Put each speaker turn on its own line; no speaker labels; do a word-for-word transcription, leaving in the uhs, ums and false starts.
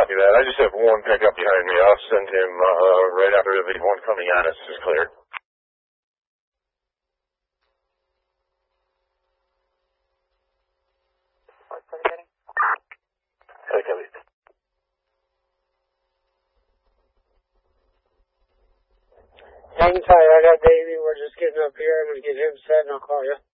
Copy that. I just have one pickup behind me. I'll send him uh, right after the one coming on us is cleared. Okay.
Hang tight, I got Davey. We're just getting up here. I'm going to get him set and I'll call you.